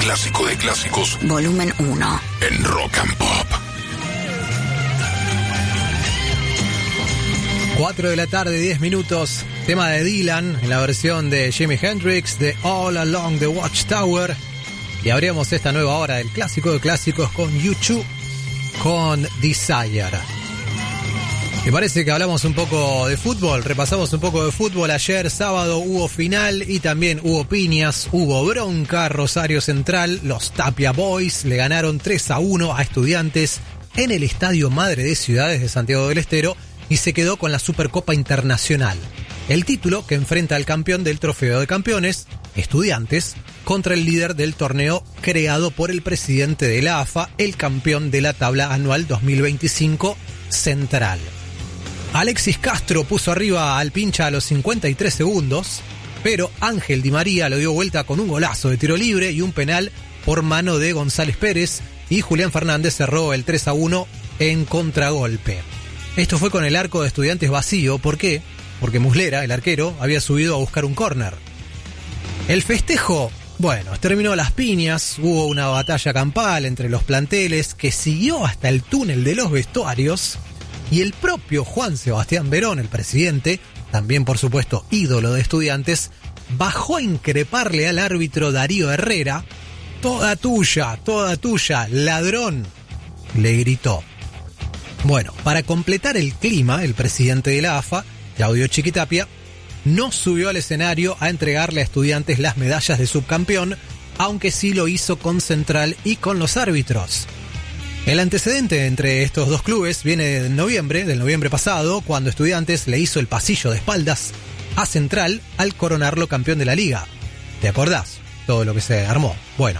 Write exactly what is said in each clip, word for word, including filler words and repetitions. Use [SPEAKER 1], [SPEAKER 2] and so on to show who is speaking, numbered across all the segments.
[SPEAKER 1] clásico de clásicos.
[SPEAKER 2] Volumen uno.
[SPEAKER 1] En Rock and Pop.
[SPEAKER 3] cuatro de la tarde, diez minutos. Tema de Dylan en la versión de Jimi Hendrix de All Along the Watchtower. Y abrimos esta nueva hora del clásico de clásicos con U dos, con Desire. Me parece que hablamos un poco de fútbol, repasamos un poco de fútbol. Ayer sábado hubo final y también hubo piñas, hubo bronca. Rosario Central, los Tapia Boys le ganaron tres a uno a Estudiantes en el Estadio Madre de Ciudades de Santiago del Estero y se quedó con la Supercopa Internacional. El título que enfrenta al campeón del Trofeo de Campeones, Estudiantes, contra el líder del torneo creado por el presidente de la A F A, el campeón de la tabla anual dos mil veinticinco, Central. Alexis Castro puso arriba al Pincha a los cincuenta y tres segundos, pero Ángel Di María lo dio vuelta con un golazo de tiro libre y un penal por mano de González Pérez, y Julián Fernández cerró el tres a uno en contragolpe. Esto fue con el arco de Estudiantes vacío. ¿Por qué? Porque Muslera, el arquero, había subido a buscar un córner. El festejo, bueno, terminó las piñas, hubo una batalla campal entre los planteles que siguió hasta el túnel de los vestuarios. Y el propio Juan Sebastián Verón, el presidente, también por supuesto ídolo de Estudiantes, bajó a increparle al árbitro Darío Herrera. Toda tuya, toda tuya, ladrón, le gritó. Bueno, para completar el clima, el presidente de la A F A, Claudio Chiquitapia, no subió al escenario a entregarle a Estudiantes las medallas de subcampeón, aunque sí lo hizo con Central y con los árbitros. El antecedente entre estos dos clubes viene de noviembre, del noviembre pasado, cuando Estudiantes le hizo el pasillo de espaldas a Central al coronarlo campeón de la liga. ¿Te acordás? Todo lo que se armó. Bueno.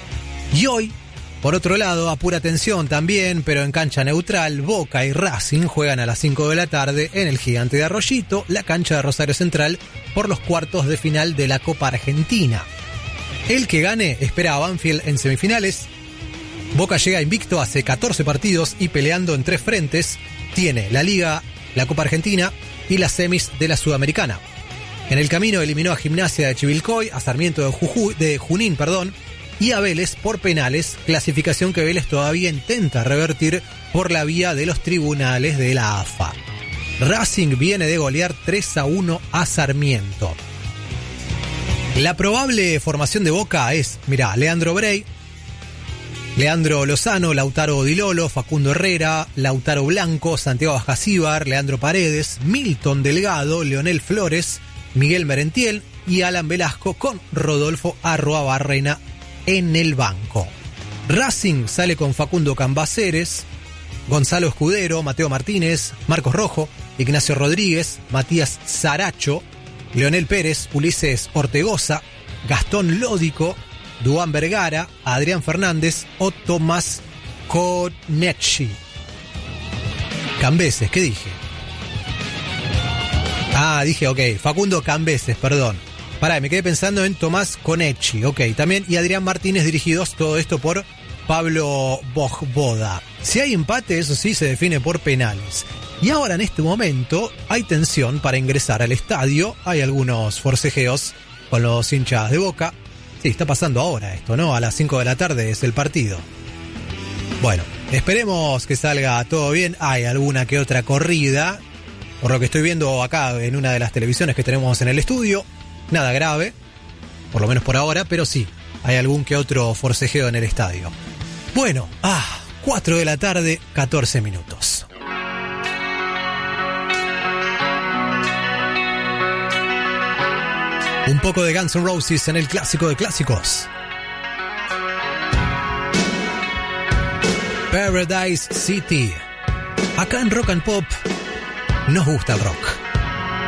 [SPEAKER 3] Y hoy, por otro lado, a pura tensión también, pero en cancha neutral, Boca y Racing juegan a las cinco de la tarde en el Gigante de Arroyito, la cancha de Rosario Central, por los cuartos de final de la Copa Argentina. El que gane espera a Banfield en semifinales. Boca llega invicto hace catorce partidos y peleando en tres frentes. Tiene la Liga, la Copa Argentina y las semis de la Sudamericana. En el camino eliminó a Gimnasia de Chivilcoy, a Sarmiento de, Jujuy, de Junín perdón, y a Vélez por penales, clasificación que Vélez todavía intenta revertir por la vía de los tribunales de la A F A. Racing viene de golear tres a uno a Sarmiento. La probable formación de Boca es, mirá, Leandro Brey, Leandro Lozano, Lautaro Di Lolo, Facundo Herrera, Lautaro Blanco, Santiago Ascasíbar, Leandro Paredes, Milton Delgado, Leonel Flores, Miguel Merentiel y Alan Velasco, con Rodolfo Arruabarrena en el banco. Racing sale con Facundo Cambaceres, Gonzalo Escudero, Mateo Martínez, Marcos Rojo, Ignacio Rodríguez, Matías Saracho, Leonel Pérez, Ulises Ortegoza, Gastón Lódico, Duan Vergara, Adrián Fernández o Tomás Conecci. Cambeses, ¿qué dije? Ah, dije, ok, Facundo Cambeses, perdón. Pará, me quedé pensando en Tomás Conecci, ok, también, y Adrián Martínez, dirigidos todo esto por Pablo Bojboda. Si hay empate, eso sí, se define por penales. Y ahora en este momento hay tensión para ingresar al estadio, hay algunos forcejeos con los hinchas de Boca. Sí, está pasando ahora esto, ¿no? A las cinco de la tarde es el partido. Bueno, esperemos que salga todo bien. Hay alguna que otra corrida, por lo que estoy viendo acá en una de las televisiones que tenemos en el estudio. Nada grave, por lo menos por ahora, pero sí, hay algún que otro forcejeo en el estadio. Bueno, ah, cuatro de la tarde, catorce minutos. Un poco de Guns N' Roses en el clásico de clásicos. Paradise City. Acá en Rock and Pop nos gusta el rock.